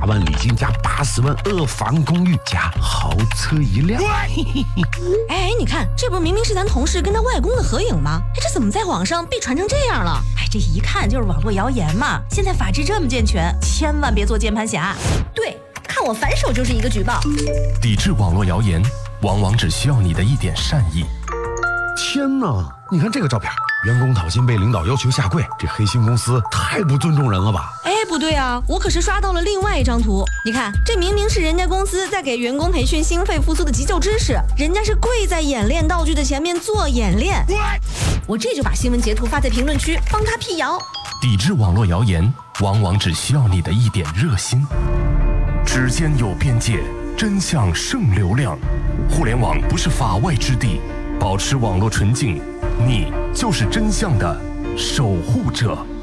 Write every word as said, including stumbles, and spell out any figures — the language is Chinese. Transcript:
万礼金加八十万二房公寓加豪车一辆。 哎，你看，这不是明明是咱同事跟他外公的合影吗？哎，这怎么在网上被传成这样了？ 哎，这一看就是网络谣言嘛。现在法制这么健全，千万别做键盘侠。 对，看我反手就是一个举报。 抵制网络谣言，往往只需要你的一点善意。 天哪，你看这个照片，员工讨薪被领导要求下跪，这黑心公司太不尊重人了吧？ 哎，不对啊，我可是刷到了另外一张图。你看，这明明是人家公司在给员工培训心肺复苏的急救知识，人家是跪在演练道具的前面做演练。我这就把新闻截图发在评论区，帮他辟谣。 抵制网络谣言，往往只需要你的一点热心。指尖有边界，真相胜流量。互联网不是法外之地，保持网络纯净，你就是真相的守护者。